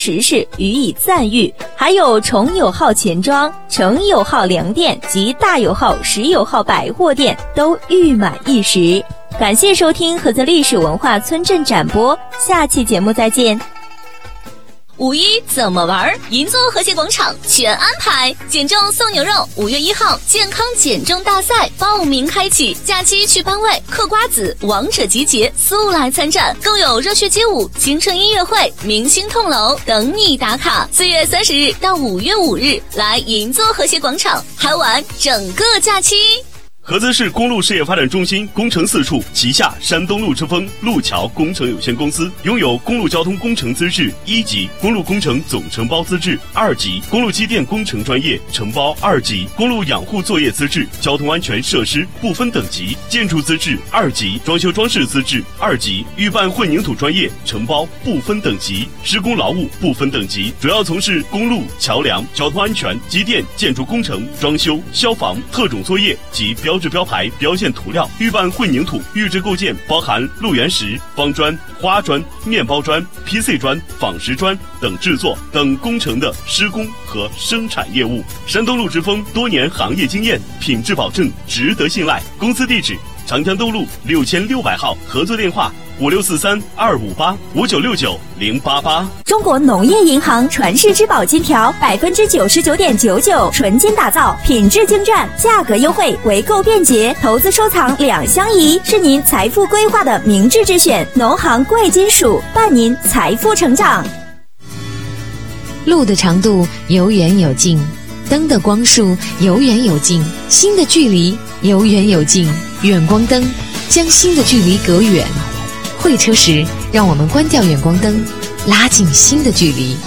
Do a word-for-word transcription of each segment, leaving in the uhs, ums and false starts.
时事予以赞誉，还有重友号钱庄、程友号粮店及大友号、十友号百货店都誉满一时。感谢收听菏泽历史文化村镇展播，下期节目再见。 五一怎么玩？银座和谐广场全安排，减重送牛肉，五月一号健康减重大赛报名开启，假期去班位嗑瓜子，王者集结，速来参战，更有热血街舞、青春音乐会、明星痛楼等你打卡。四月三十日到五月五日，来银座和谐广场嗨玩整个假期。 菏泽市公路事业发展中心工程四处旗下山东路之风路桥工程有限公司拥有公路交通工程资质一级、公路工程总承包资质二级、公路机电工程专业承包二级、公路养护作业资质、交通安全设施不分等级、建筑资质二级、装修装饰资质二级、预办混凝土专业承包不分等级、施工劳务不分等级，主要从事公路、桥梁、交通安全、机电、建筑工程、装修、消防、特种作业及标标志标牌、标线涂料、预办混凝土、预制构件，包含路缘石、方砖、花砖、面包砖、P C 砖、仿石砖等制作等工程的施工和生产业务。山东路之风多年行业经验，品质保证，值得信赖。公司地址：长江东路六千六百号，合作电话：五六四三二五八五九六九零八八。 中国农业银行传世之宝金条，百分之九十九点九九纯金打造，品质精湛，价格优惠，回购便捷，投资收藏两相宜，是您财富规划的明智之选。农行贵金属伴您财富成长。 路的长度有远有近，灯的光束有远有近，心的距离有远有近。远光灯将心的距离隔远。会车时，让我们关掉远光灯，拉近心的距离。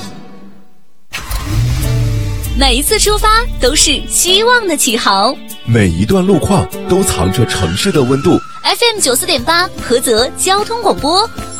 每一次出发都是希望的起航， 每一段路况都藏着城市的温度。 F M 九四点八，菏泽交通广播。